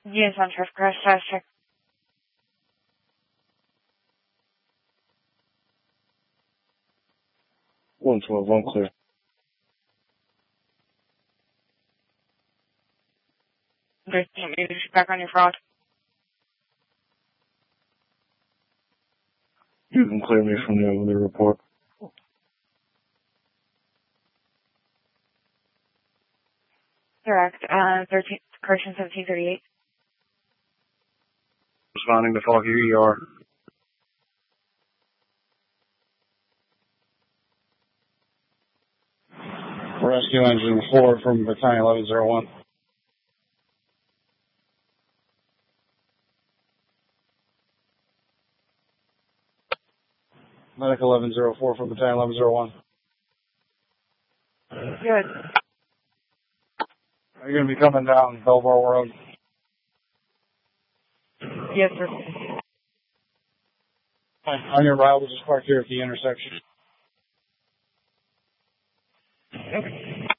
Yes, on turf crash, status check. 112, one clear. Okay, you want me to just back on your fraud? You can clear me from the report. Correct. 1738. Responding to Falky ER. Rescue engine 4 from battalion 1101. Medic 1104 from battalion 1101. Good. Are you going to be coming down Belvoir Road? Yes, sir. On your ride, we'll just park here at the intersection. Okay.